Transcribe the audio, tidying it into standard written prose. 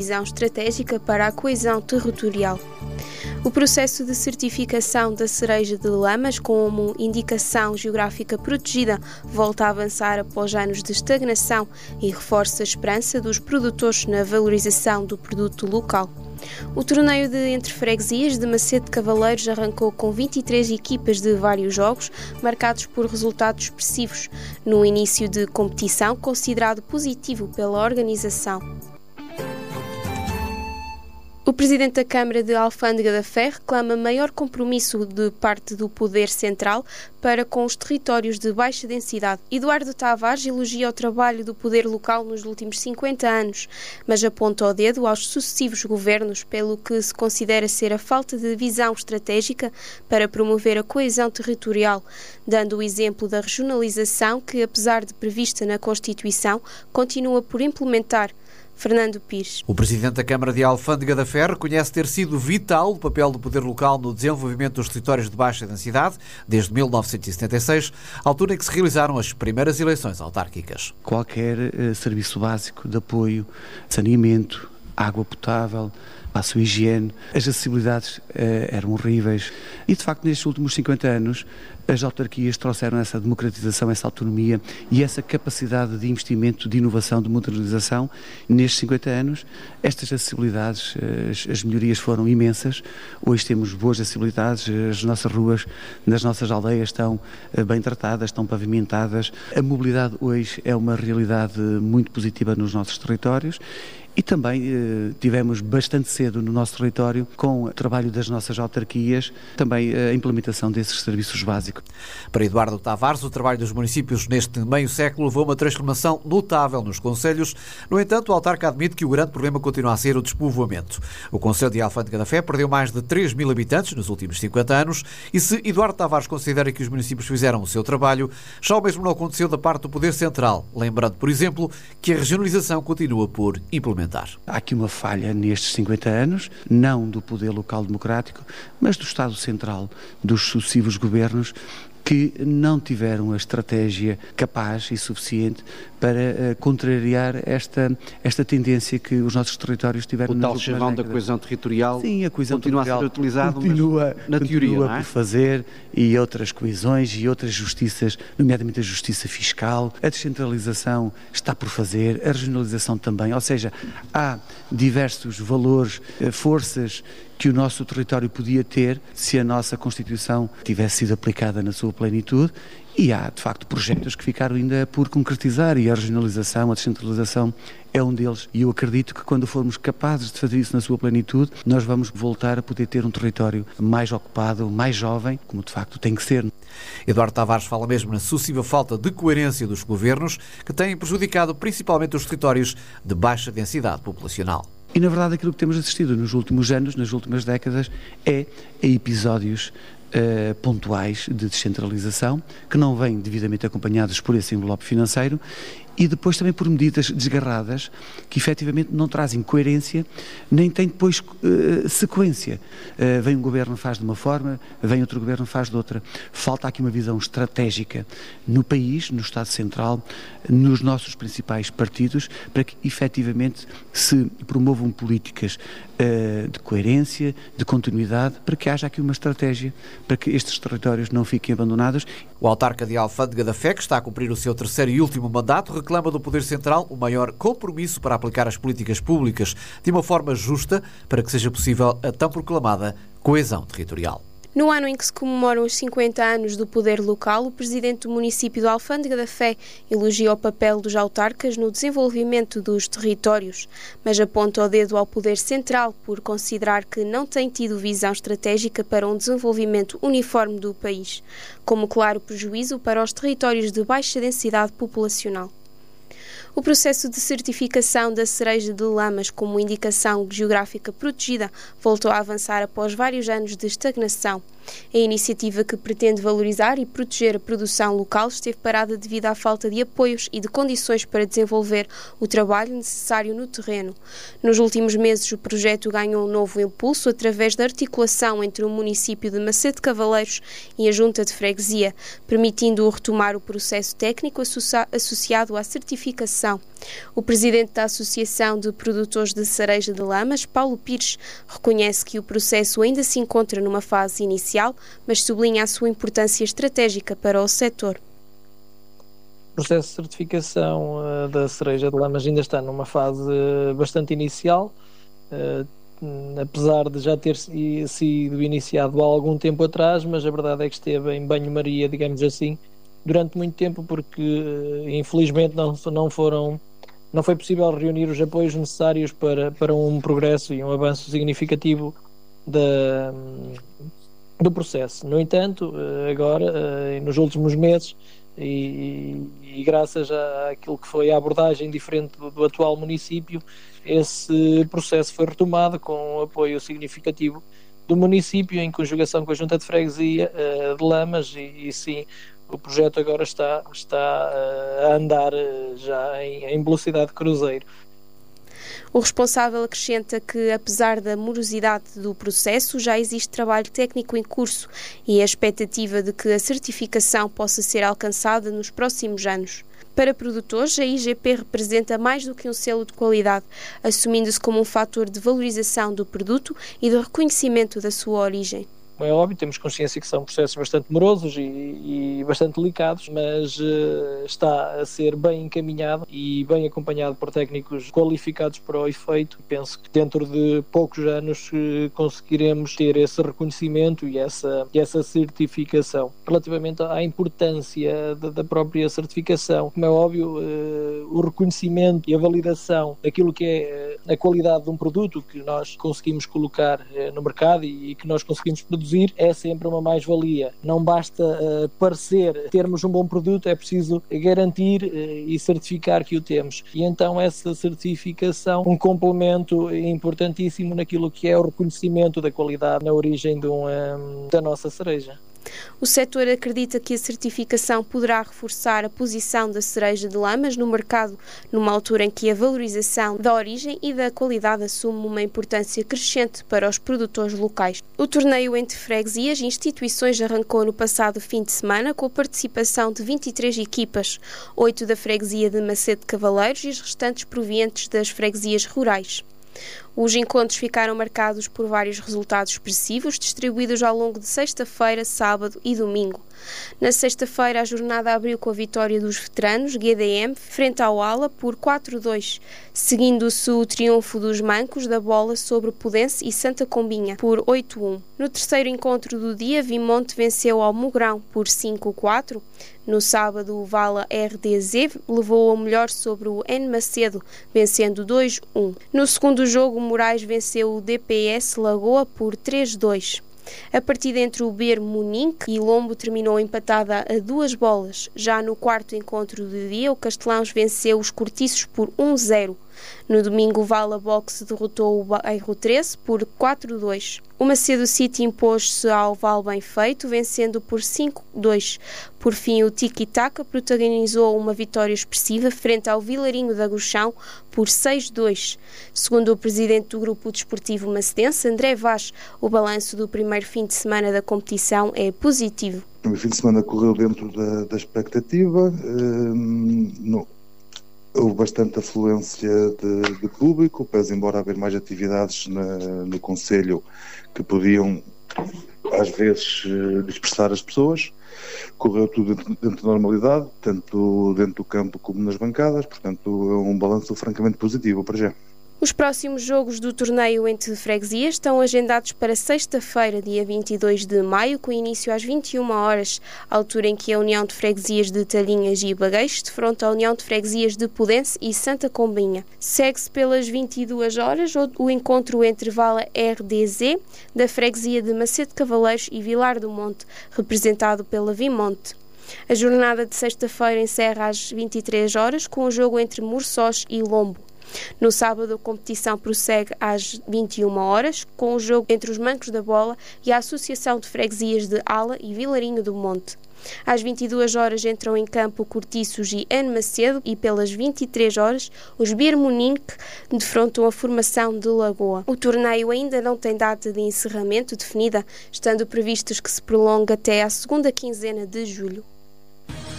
visão estratégica para a coesão territorial. O processo de certificação da cereja de Lamas como indicação geográfica protegida volta a avançar após anos de estagnação e reforça a esperança dos produtores na valorização do produto local. O torneio de entre freguesias de Macedo de Cavaleiros arrancou com 23 equipas de vários jogos, marcados por resultados expressivos, no início de competição considerado positivo pela organização. O Presidente da Câmara de Alfândega da Fé reclama maior compromisso de parte do Poder Central para com os territórios de baixa densidade. Eduardo Tavares elogia o trabalho do Poder Local nos últimos 50 anos, mas aponta o dedo aos sucessivos governos pelo que se considera ser a falta de visão estratégica para promover a coesão territorial, dando o exemplo da regionalização que, apesar de prevista na Constituição, continua por implementar. Fernando Pires. O Presidente da Câmara de Alfândega da Fé reconhece ter sido vital o papel do poder local no desenvolvimento dos territórios de baixa densidade desde 1976, altura em que se realizaram as primeiras eleições autárquicas. Qualquer serviço básico de apoio, saneamento, água potável, a sua higiene, as acessibilidades eram horríveis e, de facto, nestes últimos 50 anos, as autarquias trouxeram essa democratização, essa autonomia e essa capacidade de investimento, de inovação, de modernização. Nestes 50 anos, estas acessibilidades, as melhorias foram imensas. Hoje temos boas acessibilidades, as nossas ruas nas nossas aldeias estão bem tratadas, estão pavimentadas. A mobilidade hoje é uma realidade muito positiva nos nossos territórios. E também tivemos bastante cedo no nosso território, com o trabalho das nossas autarquias, também a implementação desses serviços básicos. Para Eduardo Tavares, o trabalho dos municípios neste meio século levou a uma transformação notável nos concelhos. No entanto, o autarca admite que o grande problema continua a ser o despovoamento. O concelho de Alfândega da Fé perdeu mais de 3 mil habitantes nos últimos 50 anos e se Eduardo Tavares considera que os municípios fizeram o seu trabalho, já o mesmo não aconteceu da parte do Poder Central, lembrando, por exemplo, que a regionalização continua por implementar. Há aqui uma falha nestes 50 anos, não do poder local democrático, mas do Estado Central, dos sucessivos governos, que não tiveram a estratégia capaz e suficiente para contrariar esta tendência que os nossos territórios tiveram nas últimas décadas. O tal chavão da coesão territorial. Sim, a coesão continua territorial a ser utilizado, na teoria, continua não é? por fazer, e outras coesões e outras justiças, nomeadamente a justiça fiscal. A descentralização está por fazer, a regionalização também, ou seja, há diversos valores, forças que o nosso território podia ter se a nossa Constituição tivesse sido aplicada na sua plenitude, e há, de facto, projetos que ficaram ainda por concretizar, e a regionalização, a descentralização é um deles, e eu acredito que quando formos capazes de fazer isso na sua plenitude, nós vamos voltar a poder ter um território mais ocupado, mais jovem, como de facto tem que ser. Eduardo Tavares fala mesmo na sucessiva falta de coerência dos governos, que têm prejudicado principalmente os territórios de baixa densidade populacional. E, na verdade, aquilo que temos assistido nos últimos anos, nas últimas décadas, é a episódios pontuais de descentralização, que não vêm devidamente acompanhados por esse envelope financeiro, e depois também por medidas desgarradas que efetivamente não trazem coerência, nem têm depois sequência. Vem um governo faz de uma forma, vem outro governo faz de outra. Falta aqui uma visão estratégica no país, no Estado Central, nos nossos principais partidos, para que efetivamente se promovam políticas de coerência, de continuidade, para que haja aqui uma estratégia, para que estes territórios não fiquem abandonados. O autarca de Alfândega da Fé, que está a cumprir o seu terceiro e último mandato, reclama do Poder Central o maior compromisso para aplicar as políticas públicas de uma forma justa para que seja possível a tão proclamada coesão territorial. No ano em que se comemoram os 50 anos do poder local, o presidente do município de Alfândega da Fé elogia o papel dos autarcas no desenvolvimento dos territórios, mas aponta o dedo ao Poder Central por considerar que não tem tido visão estratégica para um desenvolvimento uniforme do país, como claro prejuízo para os territórios de baixa densidade populacional. O processo de certificação da cereja de Lamas como indicação geográfica protegida voltou a avançar após vários anos de estagnação. A iniciativa, que pretende valorizar e proteger a produção local, esteve parada devido à falta de apoios e de condições para desenvolver o trabalho necessário no terreno. Nos últimos meses, o projeto ganhou um novo impulso através da articulação entre o município de Macedo de Cavaleiros e a Junta de Freguesia, permitindo retomar o processo técnico associado à certificação. O presidente da Associação de Produtores de Cereja de Lamas, Paulo Pires, reconhece que o processo ainda se encontra numa fase inicial, mas sublinha a sua importância estratégica para o setor. O processo de certificação da cereja de Lamas ainda está numa fase bastante inicial, apesar de já ter sido iniciado há algum tempo atrás, mas a verdade é que esteve em banho-maria, digamos assim, durante muito tempo, porque infelizmente não foi possível reunir os apoios necessários para um progresso e um avanço significativo do processo. No entanto, agora, nos últimos meses, e graças àquilo que foi a abordagem diferente do atual município, esse processo foi retomado com um apoio significativo do município, em conjugação com a Junta de Freguesia de Lamas, e sim, o projeto agora está a andar já em velocidade de cruzeiro. O responsável acrescenta que, apesar da morosidade do processo, já existe trabalho técnico em curso e a expectativa de que a certificação possa ser alcançada nos próximos anos. Para produtores, a IGP representa mais do que um selo de qualidade, assumindo-se como um fator de valorização do produto e de reconhecimento da sua origem. É óbvio, temos consciência que são processos bastante morosos e bastante delicados, mas está a ser bem encaminhado e bem acompanhado por técnicos qualificados para o efeito. Penso que dentro de poucos anos conseguiremos ter esse reconhecimento e essa certificação. Relativamente à importância da própria certificação, como é óbvio, o reconhecimento e a validação daquilo que é a qualidade de um produto que nós conseguimos colocar no mercado e que nós conseguimos produzir é sempre uma mais-valia. Não basta termos um bom produto, é preciso garantir e certificar que o temos. E então essa certificação, um complemento importantíssimo naquilo que é o reconhecimento da qualidade na origem da nossa cereja. O setor acredita que a certificação poderá reforçar a posição da cereja de Lamas no mercado, numa altura em que a valorização da origem e da qualidade assume uma importância crescente para os produtores locais. O torneio entre freguesias e instituições arrancou no passado fim de semana com a participação de 23 equipas, 8 da freguesia de Macedo de Cavaleiros e as restantes provenientes das freguesias rurais. Os encontros ficaram marcados por vários resultados expressivos, distribuídos ao longo de sexta-feira, sábado e domingo. Na sexta-feira, a jornada abriu com a vitória dos veteranos, GDM, frente ao Ala, por 4-2, seguindo-se o triunfo dos mancos da Bola sobre Pudense e Santa Combinha, por 8-1. No terceiro encontro do dia, Vimonte venceu ao Mogrão por 5-4. No sábado, o Vala RDZ levou ao melhor sobre o N Macedo, vencendo 2-1. No segundo jogo, Moraes venceu o DPS Lagoa por 3-2. A partida entre o Ber Munique e Lombo terminou empatada a 2 bolas. Já no quarto encontro do dia, o Castelãos venceu os Cortiços por 1-0. No domingo, o Vala Boxe derrotou o Bairro 13 por 4-2. O Macedo City impôs-se ao Val Bem Feito, vencendo por 5-2. Por fim, o Tiki Taka protagonizou uma vitória expressiva frente ao Vilarinho da Grochão por 6-2. Segundo o presidente do Grupo Desportivo Macedense, André Vaz, o balanço do primeiro fim de semana da competição é positivo. O fim de semana correu dentro da expectativa. Houve bastante afluência de público, pese embora haver mais atividades no Conselho que podiam, às vezes, dispersar as pessoas. Correu tudo dentro da normalidade, tanto dentro do campo como nas bancadas, portanto é um balanço francamente positivo para já. Os próximos jogos do torneio entre freguesias estão agendados para sexta-feira, dia 22 de maio, com início às 21 horas, altura em que a União de Freguesias de Talhinhas e Bagueixo defronta a União de Freguesias de Pudense e Santa Combinha. Segue-se pelas 22 horas o encontro entre Vala RDZ, da freguesia de Macedo de Cavaleiros, e Vilar do Monte, representado pela Vimonte. A jornada de sexta-feira encerra às 23 horas com o jogo entre Morçós e Lombo. No sábado, a competição prossegue às 21 horas, com o jogo entre os Mancos da Bola e a Associação de Freguesias de Ala e Vilarinho do Monte. Às 22 horas entram em campo Cortiços e N. Macedo e pelas 23 horas os Birmunique defrontam a formação de Lagoa. O torneio ainda não tem data de encerramento definida, estando previstos que se prolongue até à segunda quinzena de julho.